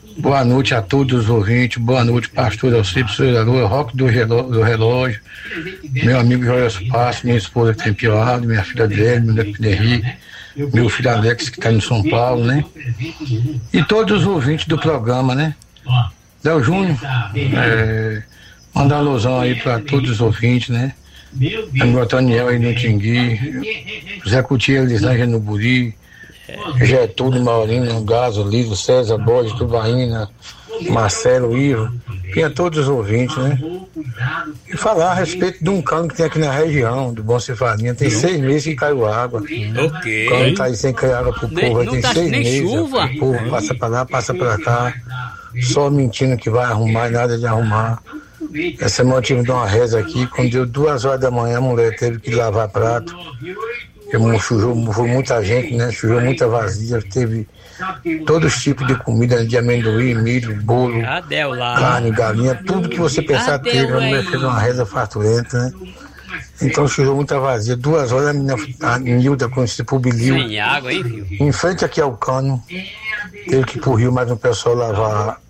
Boa noite a todos os ouvintes, boa noite, pastor Alcides Souza Lua, Roque do Relógio, meu amigo Joel Passo, minha esposa que tem piorado, minha filha Adélia, meu neto Henrique, meu filho Alex que está em São Paulo, né? E todos os ouvintes do programa, né? Del Júnior, mandar uma alusão aí para todos os ouvintes, né? Amigo Daniel aí no Tingui, Zé Coutinho, Elisângela no Buri, Getúlio, Maurino, Gaso, Liso, César, Borges, Tubaína, Marcelo, Ivo, e a todos os ouvintes, né? E falar a respeito de um cano que tem aqui na região, do Bom Cefalinha, tem 6 meses que caiu água. Ok. O cano tá aí sem cair água pro povo, aí tem 6 meses. Chuva. O povo passa pra lá, passa pra cá, só mentindo que vai arrumar e nada de arrumar. Essa é o motivo de uma reza aqui. Quando deu 2 horas da manhã, a mulher teve que lavar prato. Foi muita gente, né? Sujou muita vazia. Teve todos os tipos de comida, de amendoim, milho, bolo, carne, galinha, tudo que você pensar teve. A mulher fez uma reza farturenta, né? Então sujou muita vazia. 2 horas a Nilda, conhecida por Bilil, sem água, hein, filho? em frente aqui ao cano, teve que ir pro rio, mas o pessoal lavar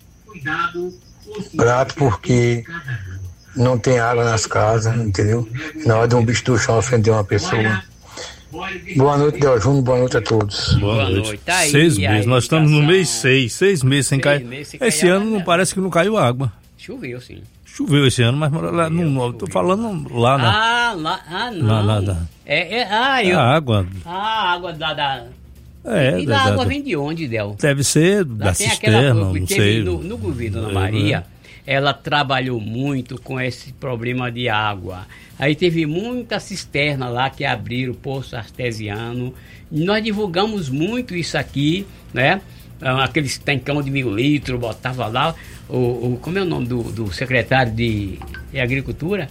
prato porque não tem água nas casas, entendeu? Na hora de um bicho do chão ofender uma pessoa. Boa noite, Del Júnior, boa noite a todos. Boa noite. Tá aí, 6 meses, nós estamos no mês 6 meses sem cair. Esse ano não parece que não caiu água. Choveu, sim. Choveu esse ano, mas lá não, tô falando lá, né? Não. Lá. A água. A água da... E a água vem de onde, Del? Deve ser da cisterna, não sei. No governo Dona Maria, ela trabalhou muito com esse problema de água. Aí teve muita cisterna lá que abriram, poço artesiano. Nós divulgamos muito isso aqui, né? Aqueles tancão de 1.000 litros, botava lá. Como é o nome do secretário de Agricultura?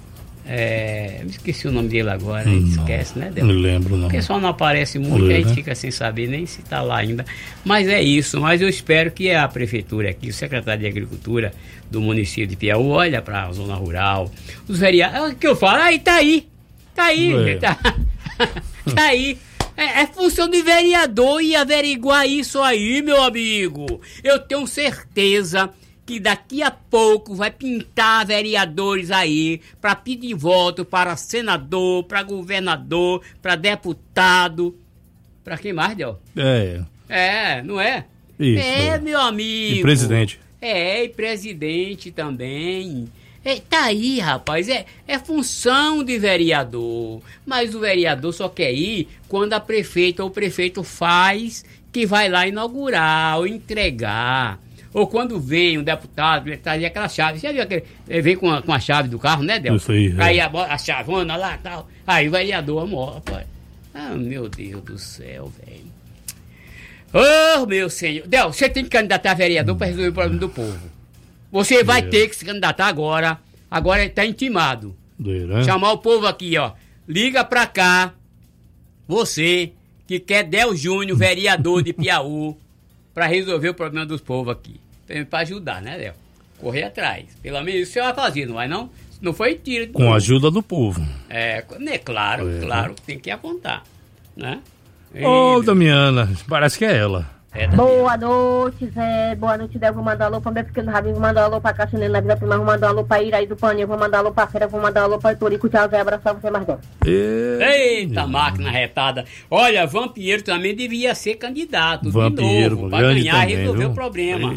Me esqueci o nome dele agora, esquece, né? Não lembro, não. O pessoal não aparece muito, a gente fica sem saber nem se está lá ainda. Mas é isso, mas eu espero que a prefeitura aqui, o secretário de Agricultura do município de Piauí, olha para a zona rural, os vereadores, o que eu falo, tá aí, tá aí. É função do vereador e averiguar isso aí, meu amigo. Eu tenho certeza que daqui a pouco vai pintar vereadores aí para pedir voto para senador, para governador, para deputado. Para quem mais, Del? Não é? Isso, meu amigo. E presidente. E presidente também. Tá aí, rapaz, é função de vereador. Mas o vereador só quer ir quando a prefeita ou o prefeito faz que vai lá inaugurar ou entregar. Ou quando vem um deputado, ele traz aquela chave. Você viu aquele? Ele vem com a chave do carro, né, Del? Isso aí. Aí a chavona lá e tal. Aí o vereador morre, rapaz. Ah, meu Deus do céu, velho. Oh, meu senhor. Del, você tem que candidatar a vereador para resolver o problema do povo. Você vai ter que se candidatar agora. Agora ele tá intimado. Chamar o povo aqui, ó. Liga pra cá. Você que quer Del Júnior, vereador de Piauí, para resolver o problema dos povos aqui. Para ajudar, né, Del? Correr atrás. Pelo menos isso você vai fazer, não vai não? Não foi tiro. Com a ajuda do povo. Claro, tem que apontar, né? Damiana, parece que é ela. Boa noite, Zé. Boa noite, Del. Vou mandar alô pra meu pequeno Rabinho, vou mandar alô pra Caixinha na Vida Prima, vou mandar alô pra Iraí do Paninho, vou mandar alô pra Feira, vou mandar alô pra Itorico. Tchau, Zé. Abraçar você mais, Del. Eita, máquina retada. Olha, Vampiro também devia ser candidato de novo, pra ganhar e resolver o problema.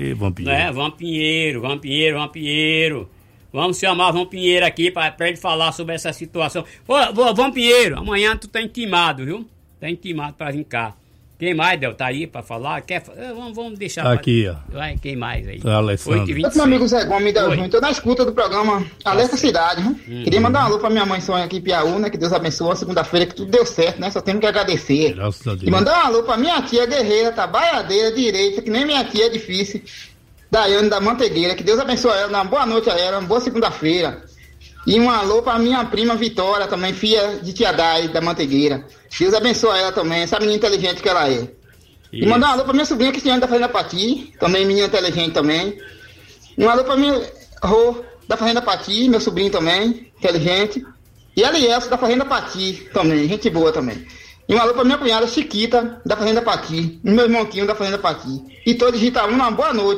Vampiro. Vamos chamar Vampiro aqui pra ele falar sobre essa situação. Vampiro, amanhã tu tá intimado, viu? Tá intimado pra vir cá. Quem mais, Del, tá aí pra falar? Vamos deixar... Aqui, ó. Vai, quem mais aí? Alessandro. Meu amigo Zé Gomes, Del Júnior, tô na escuta do programa Alerta Cidade, né? Queria mandar um alô pra minha mãe Sônia aqui em Piauí, né? Que Deus abençoe a segunda-feira, que tudo deu certo, né? Só temos que agradecer. Graças a Deus. E mandar um alô pra minha tia guerreira, trabalhadeira, direita, que nem minha tia é difícil, Daiane da Mantegueira, que Deus abençoe ela, uma boa noite a ela, uma boa segunda-feira. E um alô pra minha prima Vitória, também filha de tia Dai, da Mantegueira. Deus abençoe ela também, essa menina inteligente que ela é. Isso. E mandar um alô pra minha sobrinha Cristiane da Fazenda Pati, também menina inteligente também. E um alô pra minha Rô da Fazenda Pati, meu sobrinho também, inteligente. E Elielso da Fazenda Pati também, gente boa também. E um alô pra minha cunhada Chiquita da Fazenda Pati, e meu irmão Quinho da Fazenda Pati. E todos de Itaúna, uma boa noite.